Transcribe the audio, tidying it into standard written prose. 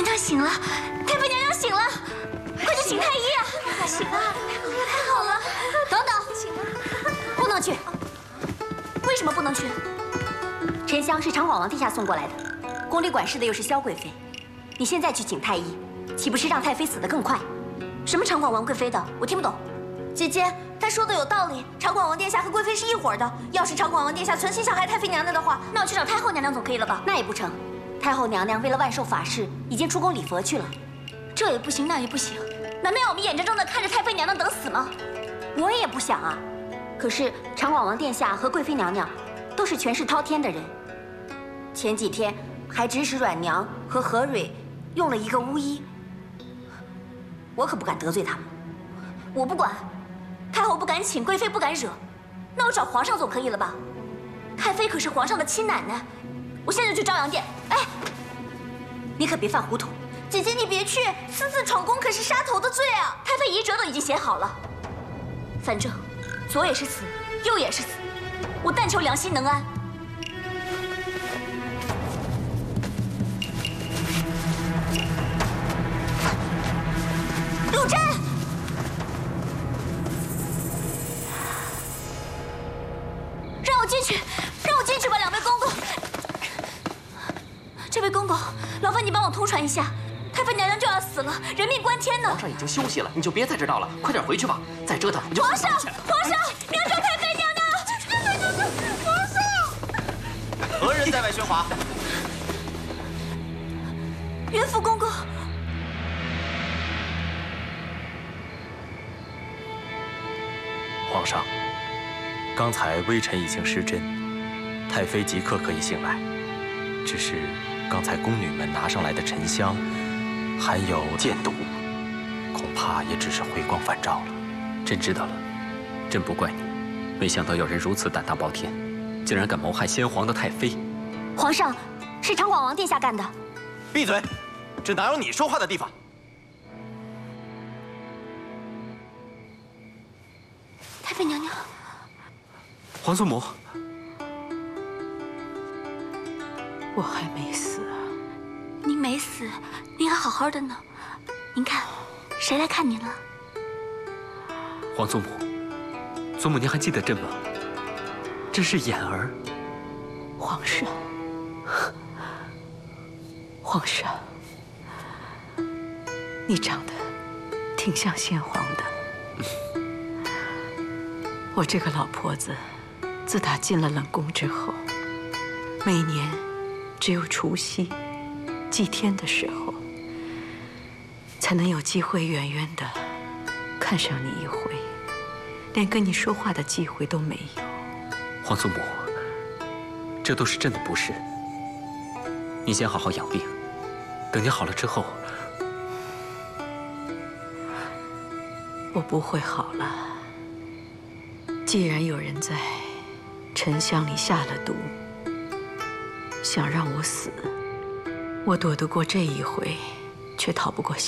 娘娘醒了，太妃娘娘醒了，快去请太医啊！醒了，太好了！等等，醒了，不能去。为什么不能去？沉香是长广王殿下送过来的，宫里管事的又是萧贵妃，你现在去请太医，岂不是让太妃死得更快？什么长广王贵妃的，我听不懂。姐姐，她说的有道理，长广王殿下和贵妃是一伙的。要是长广王殿下存心想害太妃娘娘的话，那我去找太后娘娘总可以了吧？那也不成，太后娘娘为了万寿法事，已经出宫礼佛去了。这也不行，那也不行，难道要我们眼睁睁地看着太妃娘娘等死吗？我也不想啊。可是长广王殿下和贵妃娘娘都是权势滔天的人，前几天还指使阮娘和何蕊用了一个巫医，我可不敢得罪他们。我不管，太后不敢请，贵妃不敢惹，那我找皇上总可以了吧？太妃可是皇上的亲奶奶，我现在就去昭阳殿。哎，你可别犯糊涂。姐姐，你别去，私自闯宫可是杀头的罪啊！太妃遗折都已经写好了，反正左也是死，右也是死，我但求良心能安。陆贞，让我进去，让我进去吧，两位公公。这位公公，劳烦你帮我通传一下。太妃娘娘就要死了，人命关天呢！ 皇上已经休息了，你就别再知道了，快点回去吧！再折腾你就皇上，皇上，你要找太妃娘娘！皇上， 何人在外喧哗？ 元福公公。 皇上，刚才微臣已经施针，太妃即刻可以醒来。只是刚才宫女们拿上来的沉香含有箭毒，恐怕也只是回光返照了。 朕知道了，朕不怪你。没想到有人如此胆大包天，竟然敢谋害先皇的太妃。 皇上，是长广王殿下干的。 闭嘴！这哪有你说话的地方？ 太妃娘娘， 皇祖母， 我还没死啊。 您没死，您还好好的呢。您看，谁来看您了？ 皇祖母，祖母您还记得朕吗？这是眼儿。 皇上，皇上，你长得挺像先皇的。我这个老婆子，自打进了冷宫之后，每年只有除夕、祭天的时候，才能有机会远远的看上你一回，连跟你说话的机会都没有。 皇祖母，这都是朕的不是。你先好好养病，等你好了之后， 我不会好了。既然有人在沉香里下了毒，想让我死，我躲得过这一回，却逃不过下